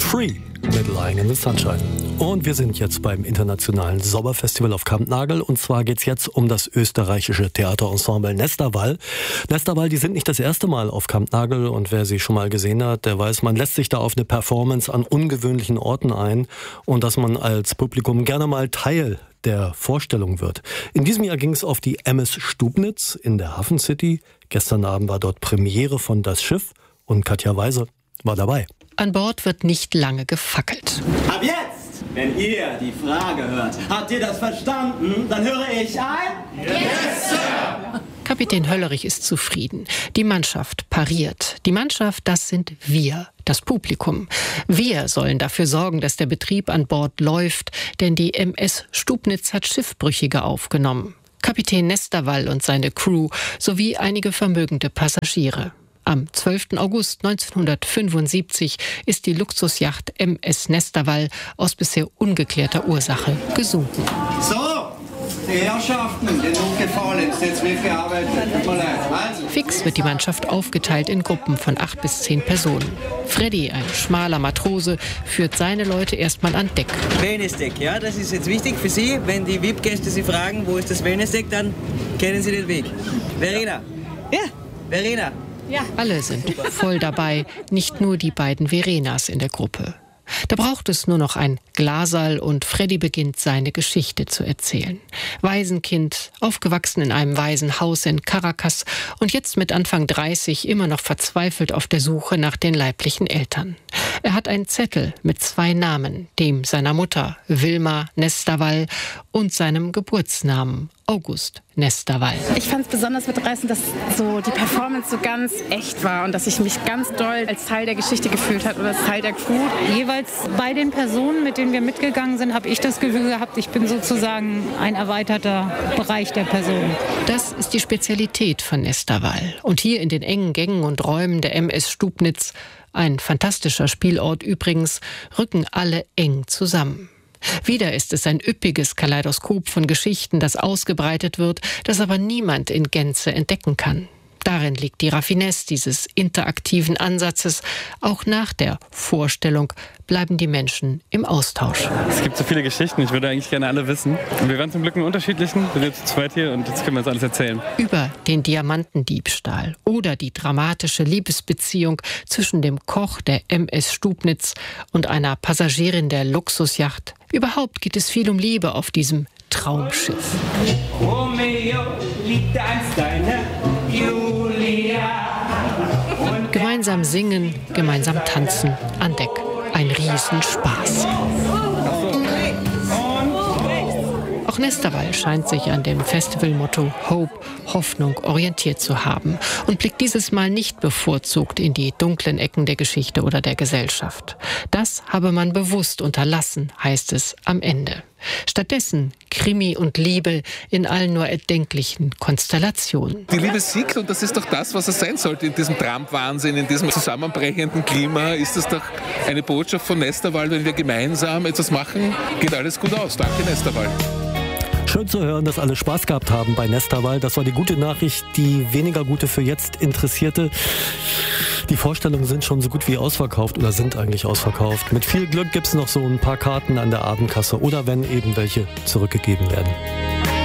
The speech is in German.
Free mit Lying in the Sunshine. Und wir sind jetzt beim internationalen Sommerfestival auf Kampnagel. Und zwar geht's jetzt um das österreichische Theaterensemble Nesterwall. Nesterwall, die sind nicht das erste Mal auf Kampnagel. Und wer sie schon mal gesehen hat, der weiß, man lässt sich da auf eine Performance an ungewöhnlichen Orten ein. Und dass man als Publikum gerne mal Teil der Vorstellung wird. In diesem Jahr ging es auf die MS Stubnitz in der Hafen City. Gestern Abend war dort Premiere von Das Schiff und Katja Weise war dabei. An Bord wird nicht lange gefackelt. Ab jetzt, wenn ihr die Frage hört, habt ihr das verstanden? Dann höre ich ein. Yes, Sir! Kapitän Höllerich ist zufrieden. Die Mannschaft pariert. Die Mannschaft, das sind wir, das Publikum. Wir sollen dafür sorgen, dass der Betrieb an Bord läuft, denn die MS Stubnitz hat Schiffbrüchige aufgenommen. Kapitän Nesterwall und seine Crew sowie einige vermögende Passagiere. Am 12. August 1975 ist die Luxusjacht MS Nesterwall aus bisher ungeklärter Ursache gesunken. So, die Herrschaften, den nun gefallen, ist jetzt wird gearbeitet. Tut mir leid. Also. Fix wird die Mannschaft aufgeteilt in Gruppen von 8 bis 10 Personen. Freddy, ein schmaler Matrose, führt seine Leute erstmal an Deck. Wellnessdeck, ja, das ist jetzt wichtig für Sie. Wenn die VIP-Gäste Sie fragen, wo ist das Wellnessdeck, dann kennen Sie den Weg. Verena. Ja. Verena. Ja. Alle sind voll dabei, nicht nur die beiden Verenas in der Gruppe. Da braucht es nur noch ein Glaserl und Freddy beginnt seine Geschichte zu erzählen. Waisenkind, aufgewachsen in einem Waisenhaus in Caracas und jetzt mit Anfang 30 immer noch verzweifelt auf der Suche nach den leiblichen Eltern. Er hat einen Zettel mit 2 Namen, dem seiner Mutter Wilma Nesterwall und seinem Geburtsnamen August Nesterwall. Ich fand es besonders mitreißend, dass so die Performance so ganz echt war und dass ich mich ganz doll als Teil der Geschichte gefühlt habe oder als Teil der Crew. Jeweils bei den Personen, mit denen wir mitgegangen sind, habe ich das Gefühl gehabt, ich bin sozusagen ein erweiterter Bereich der Person. Das ist die Spezialität von Nesterwall. Und hier in den engen Gängen und Räumen der MS Stubnitz, ein fantastischer Spielort übrigens, rücken alle eng zusammen. Wieder ist es ein üppiges Kaleidoskop von Geschichten, das ausgebreitet wird, das aber niemand in Gänze entdecken kann. Darin liegt die Raffinesse dieses interaktiven Ansatzes. Auch nach der Vorstellung bleiben die Menschen im Austausch. Es gibt so viele Geschichten, ich würde eigentlich gerne alle wissen. Und wir waren zum Glück in unterschiedlichen, wir sind zu zweit hier und jetzt können wir uns alles erzählen. Über den Diamantendiebstahl oder die dramatische Liebesbeziehung zwischen dem Koch der MS Stubnitz und einer Passagierin der Luxusjacht. Überhaupt geht es viel um Liebe auf diesem Traumschiff. Romeo liebte einst deine Julia. Gemeinsam singen, gemeinsam tanzen an Deck. Ein Riesenspaß. Auch Nesterwall scheint sich an dem Festivalmotto Hope, Hoffnung orientiert zu haben und blickt dieses Mal nicht bevorzugt in die dunklen Ecken der Geschichte oder der Gesellschaft. Das habe man bewusst unterlassen, heißt es am Ende. Stattdessen Krimi und Liebe in allen nur erdenklichen Konstellationen. Die Liebe siegt und das ist doch das, was es sein sollte in diesem Trump-Wahnsinn, in diesem zusammenbrechenden Klima. Ist es doch eine Botschaft von Nesterwall, wenn wir gemeinsam etwas machen, geht alles gut aus. Danke, Nesterwall. Schön zu hören, dass alle Spaß gehabt haben bei Nesterwall. Das war die gute Nachricht, die weniger gute für jetzt Interessierte. Die Vorstellungen sind schon so gut wie ausverkauft oder sind eigentlich ausverkauft. Mit viel Glück gibt es noch so ein paar Karten an der Abendkasse oder wenn eben welche zurückgegeben werden.